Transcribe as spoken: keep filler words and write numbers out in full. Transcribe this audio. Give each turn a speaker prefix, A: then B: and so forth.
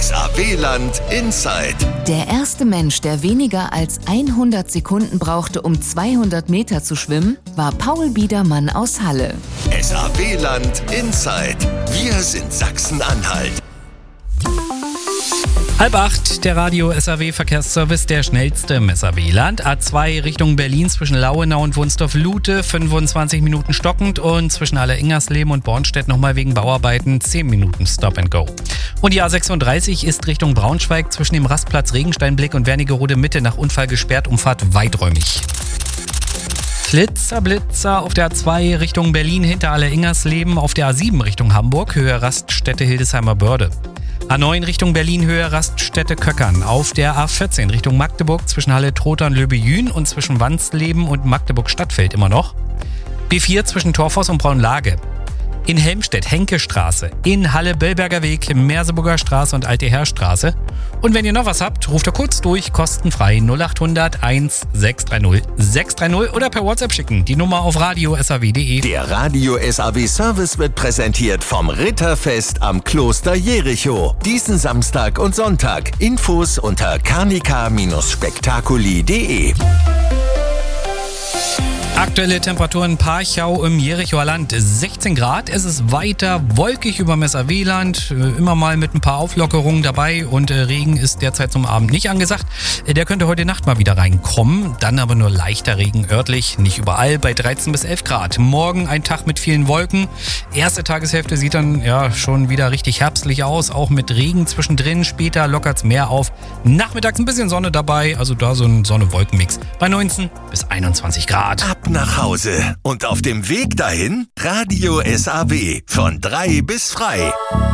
A: S A W-Land Inside.
B: Der erste Mensch, der weniger als hundert Sekunden brauchte, um zweihundert Meter zu schwimmen, war Paul Biedermann aus Halle.
A: S A W-Land Inside. Wir sind Sachsen-Anhalt.
C: Halb acht, der Radio S A W-Verkehrsservice, der schnellste im S A W-Land. A zwei Richtung Berlin zwischen Lauenau und Wunstorf-Lute, fünfundzwanzig Minuten stockend, und zwischen Halle-Ingersleben und Bornstedt nochmal wegen Bauarbeiten zehn Minuten Stop and Go. Und die A sechsunddreißig ist Richtung Braunschweig zwischen dem Rastplatz Regensteinblick und Wernigerode Mitte nach Unfall gesperrt, Umfahrt weiträumig. Blitzer, Blitzer auf der A zwei Richtung Berlin hinter Halle-Ingersleben, auf der A sieben Richtung Hamburg, Höhe Raststätte Hildesheimer Börde. A neun Richtung Berlin, Höhe Raststätte Köckern. Auf der A vierzehn Richtung Magdeburg zwischen Halle-Trotern Löbejün und zwischen Wansleben und Magdeburg-Stadtfeld immer noch. B vier zwischen Torfoss und Braunlage. In Helmstedt Henke-Straße, in Halle-Bellberger Weg, Merseburger Straße und Alte Heerstraße. Und wenn ihr noch was habt, ruft ihr kurz durch, kostenfrei null acht hundert eins sechs drei null sechs drei null oder per WhatsApp schicken. Die Nummer auf radio s a w punkt de.
A: Der Radio S A W-Service wird präsentiert vom Ritterfest am Kloster Jericho. Diesen Samstag und Sonntag. Infos unter carnica Spektakuli punkt de.
C: Aktuelle Temperaturen Parchau im Jerichoer Land sechzehn Grad. Es ist weiter wolkig über dem S A W-Land, immer mal mit ein paar Auflockerungen dabei, und Regen ist derzeit zum Abend nicht angesagt. Der könnte heute Nacht mal wieder reinkommen, dann aber nur leichter Regen örtlich, nicht überall, bei dreizehn bis elf Grad. Morgen ein Tag mit vielen Wolken. Erste Tageshälfte sieht dann ja schon wieder richtig herbstlich aus, auch mit Regen zwischendrin. Später lockert es mehr auf. Nachmittags ein bisschen Sonne dabei, also da so ein Sonne-Wolken-Mix bei neunzehn bis einundzwanzig Grad.
A: Ab nach Hause und auf dem Weg dahin Radio S A W von drei bis frei.